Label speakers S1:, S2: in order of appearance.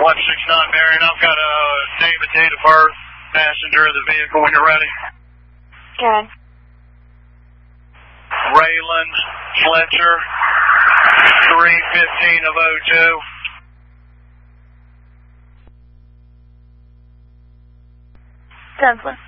S1: 169 Marion, I've got a name and date of birth, passenger of the vehicle when you're ready.
S2: Good.
S1: Raylan Fletcher, 315 of 02.
S2: 10, please.